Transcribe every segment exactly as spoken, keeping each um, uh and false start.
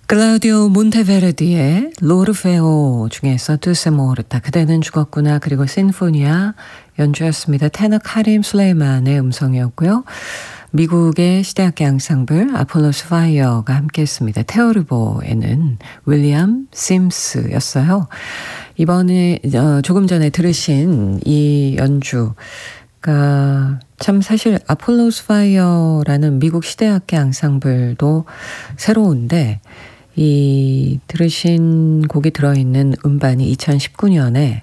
클라우디오 몬테베르디의 로르페오 중에서 두세 모르타 그대는 죽었구나 그리고 신포니아 연주였습니다. 테너 카림 슬레이만의 음성이었고요. 미국의 시대악기 앙상블 아폴로스 파이어가 함께했습니다. 테오르보에는 윌리엄 심스였어요. 이번에 어, 조금 전에 들으신 이 연주가 참 사실 아폴로스 파이어라는 미국 시대악기 앙상블도 새로운데 이 들으신 곡이 들어있는 음반이 이천십구 년에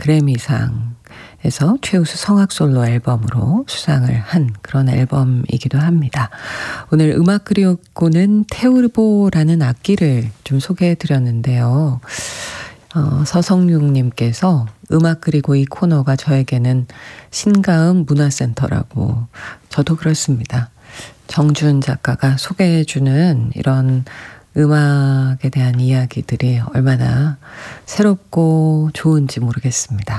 그래미상에서 최우수 성악 솔로 앨범으로 수상을 한 그런 앨범이기도 합니다. 오늘 음악 그리고는 테오르보라는 악기를 좀 소개해 드렸는데요. 어, 서성육님께서 음악 그리고 이 코너가 저에게는 신가음 문화센터라고. 저도 그렇습니다. 정준 작가가 소개해주는 이런 음악에 대한 이야기들이 얼마나 새롭고 좋은지 모르겠습니다.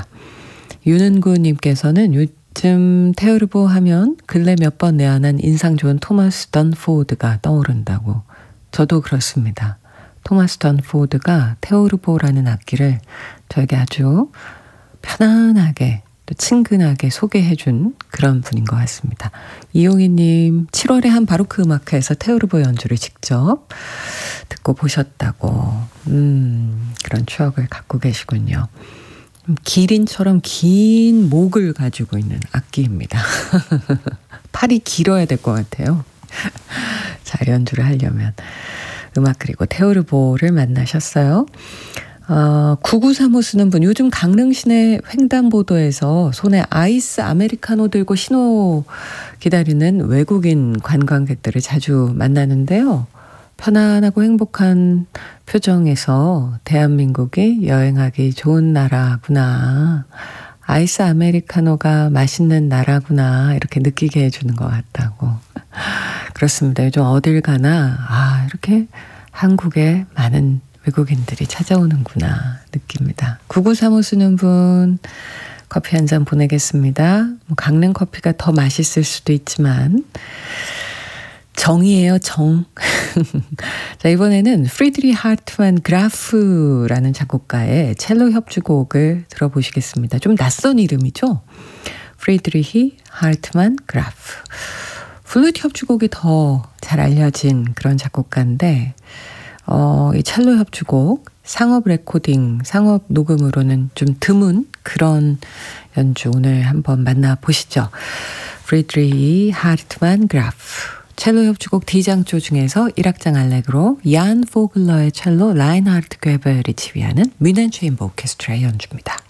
윤은구님께서는 요즘 테오르보 하면 근래 몇 번 내한한 인상 좋은 토마스 던포드가 떠오른다고. 저도 그렇습니다. 토마스 던포드가 테오르보라는 악기를 저에게 아주 편안하게 또 친근하게 소개해준 그런 분인 것 같습니다. 이용희님, 칠월에 한 바로크 음악회에서 테오르보 연주를 직접 듣고 보셨다고. 음, 그런 추억을 갖고 계시군요. 기린처럼 긴 목을 가지고 있는 악기입니다. 팔이 길어야 될 것 같아요. 잘 연주를 하려면. 음악 그리고 테오르보를 만나셨어요. 어, 구구삼오 쓰는 분, 요즘 강릉 시내 횡단보도에서 손에 아이스 아메리카노 들고 신호 기다리는 외국인 관광객들을 자주 만나는데요. 편안하고 행복한 표정에서 대한민국이 여행하기 좋은 나라구나. 아이스 아메리카노가 맛있는 나라구나. 이렇게 느끼게 해주는 것 같다고. 그렇습니다. 요즘 어딜 가나 아 이렇게 한국에 많은 외국인들이 찾아오는구나 느낍니다. 구구삼오 쓰는 분 커피 한 잔 보내겠습니다. 뭐 강릉 커피가 더 맛있을 수도 있지만 정이에요, 정. 자, 이번에는 프리드리 하르트만 그라프라는 작곡가의 첼로 협주곡을 들어보시겠습니다. 좀 낯선 이름이죠? 프리드리히 하르트만 그라프. 플루이트 협주곡이 더 잘 알려진 그런 작곡가인데 어, 이 첼로 협주곡 상업 레코딩, 상업 녹음으로는 좀 드문 그런 연주 오늘 한번 만나보시죠. 프리드리히 하르트만 그라프. 첼로 협주곡 D장조 중에서 일 악장 알레그로 얀 포글러의 첼로 라인하르트 괴벨이 지휘하는 뮌헨 체인버 오케스트라의 연주입니다.